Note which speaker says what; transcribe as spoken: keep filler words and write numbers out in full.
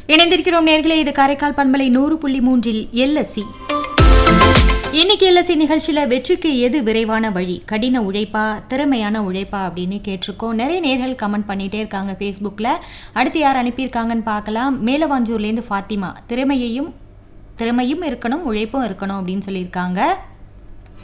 Speaker 1: இணைந்திருக்கிறோம் நேர்களே, இது காரைக்கால் பண்பலை நூறு புள்ளி மூன்றில் எல்எஸ்சி. இன்னைக்கு எல்எஸ்சி நிகழ்ச்சியில வெற்றிக்கு எது விரைவான வழி, கடின உழைப்பா திறமையான உழைப்பா அப்படின்னு கேட்டிருக்கோம். நிறைய நேர்கள் கமெண்ட் பண்ணிட்டே இருக்காங்க ஃபேஸ்புக்கில். அடுத்து யார் அனுப்பியிருக்காங்கன்னு பார்க்கலாம். மேலவாஞ்சூர்லேருந்து ஃபாத்திமா, திறமையையும் திறமையும் இருக்கணும் உழைப்பும் இருக்கணும் அப்படின்னு சொல்லியிருக்காங்க.